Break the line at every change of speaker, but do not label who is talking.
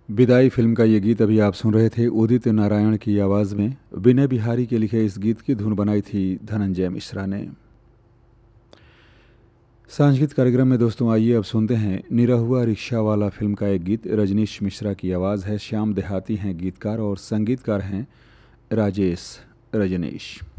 विदाई फिल्म का ये गीत अभी आप सुन रहे थे उदित नारायण की आवाज़ में। विनय बिहारी के लिखे इस गीत की धुन बनाई थी धनंजय मिश्रा ने। सांगीत कार्यक्रम में दोस्तों आइए अब सुनते हैं निरहुआ रिक्शा वाला फिल्म का एक गीत। रजनीश मिश्रा की आवाज़ है, श्याम देहाती हैं गीतकार और संगीतकार हैं राजेश रजनीश।